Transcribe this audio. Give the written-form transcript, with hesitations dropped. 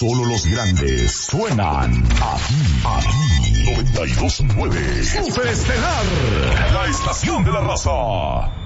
Solo los grandes suenan aquí 92.9 Super Estelar, la estación de la raza.